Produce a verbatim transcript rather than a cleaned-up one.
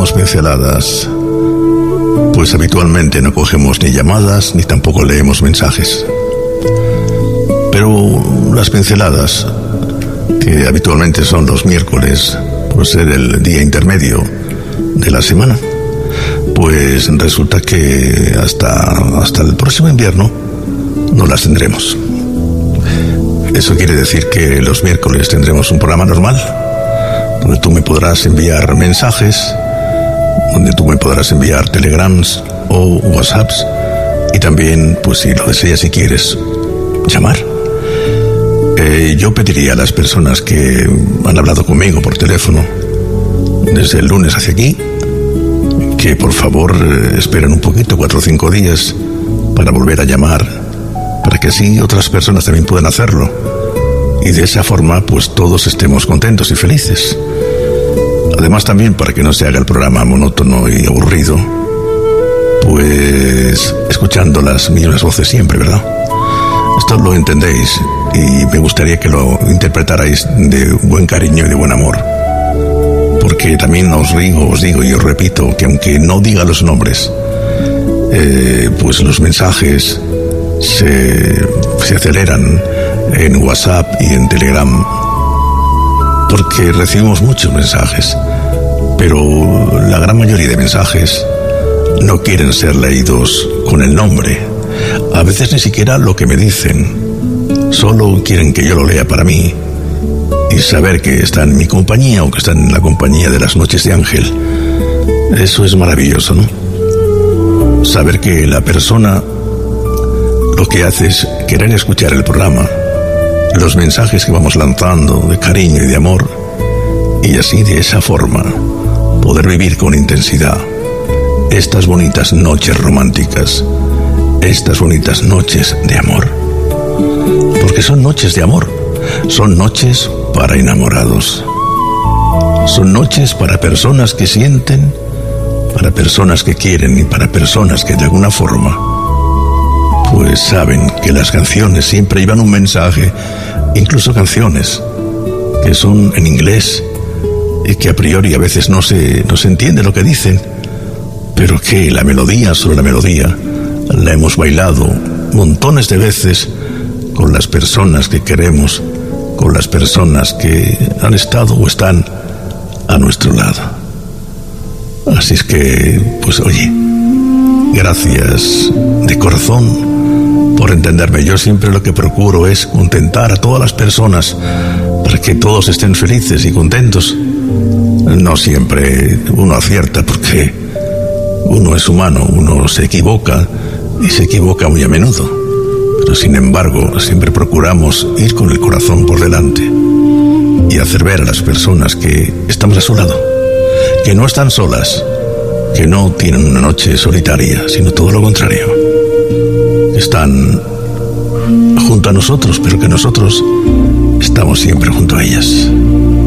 damos pinceladas, pues habitualmente no cogemos ni llamadas ni tampoco leemos mensajes. Pero las pinceladas, que habitualmente son los miércoles, por ser el día intermedio de la semana, pues resulta que hasta, hasta el próximo invierno no las tendremos. Eso quiere decir que los miércoles tendremos un programa normal, donde tú me podrás enviar mensajes, donde tú me podrás enviar telegrams o whatsapps, y también, pues si lo deseas, si quieres, llamar. Eh, yo pediría a las personas que han hablado conmigo por teléfono desde el lunes hacia aquí, que por favor eh, esperen un poquito, cuatro o cinco días, para volver a llamar, para que así otras personas también puedan hacerlo, y de esa forma pues todos estemos contentos y felices. Además también para que no se haga el programa monótono y aburrido, pues escuchando las mismas voces siempre, ¿verdad? Esto lo entendéis y me gustaría que lo interpretarais de buen cariño y de buen amor, porque también os digo, os digo y os repito que aunque no diga los nombres, eh, pues los mensajes se, se aceleran en WhatsApp y en Telegram, porque recibimos muchos mensajes, pero la gran mayoría de mensajes no quieren ser leídos con el nombre, a veces ni siquiera lo que me dicen, solo quieren que yo lo lea para mí y saber que están en mi compañía o que están en la compañía de las noches de Ángel. Eso es maravilloso, ¿no? Saber que la persona lo que hace es querer escuchar el programa, los mensajes que vamos lanzando de cariño y de amor, y así de esa forma poder vivir con intensidad estas bonitas noches románticas, estas bonitas noches de amor, porque son noches de amor, son noches para enamorados, son noches para personas que sienten, para personas que quieren y para personas que de alguna forma pues saben que las canciones siempre llevan un mensaje, incluso canciones que son en inglés y que a priori a veces no se, no se entiende lo que dicen, pero que la melodía sobre la melodía la hemos bailado montones de veces con las personas que queremos, con las personas que han estado o están a nuestro lado. Así es que, pues oye, gracias de corazón por entenderme. Yo siempre lo que procuro es contentar a todas las personas para que todos estén felices y contentos. No siempre uno acierta, porque uno es humano, uno se equivoca y se equivoca muy a menudo, pero sin embargo siempre procuramos ir con el corazón por delante y hacer ver a las personas que estamos a su lado, que no están solas, que no tienen una noche solitaria, sino todo lo contrario, que están junto a nosotros, pero que nosotros estamos siempre junto a ellas.